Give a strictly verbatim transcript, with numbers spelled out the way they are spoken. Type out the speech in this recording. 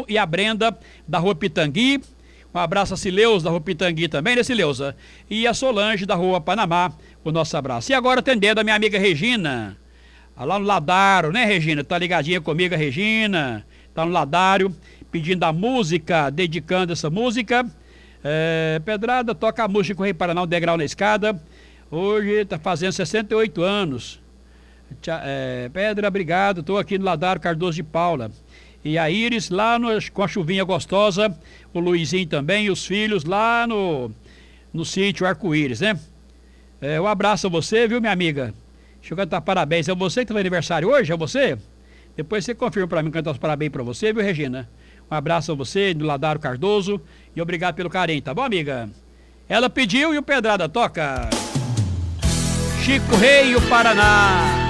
Bruno e a Brenda, da Rua Pitangui. Um abraço a Cileuza, da Rua Pitangui também, né, Cileuza? E a Solange, da Rua Panamá, o nosso abraço. E agora atendendo a minha amiga Regina, lá no Ladário, né, Regina? Tá ligadinha comigo, a Regina, tá no Ladário, pedindo a música, dedicando essa música. É, Pedrada, toca a música com o Rei Paraná, um degrau na escada. Hoje tá fazendo sessenta e oito anos. É, Pedra, obrigado, tô aqui no Ladário Cardoso de Paula. E a Iris lá no, com a chuvinha gostosa, o Luizinho também, e os filhos lá no, no sítio Arco-Íris, né? É, um abraço a você, viu, minha amiga? Deixa eu cantar parabéns. É você que tem aniversário hoje? É você? Depois você confirma pra mim cantar os parabéns pra você, viu, Regina? Um abraço a você, do Ladário Cardoso, e obrigado pelo carinho, tá bom, amiga? Ela pediu e o Pedrada toca. Chico Rei e o Paraná.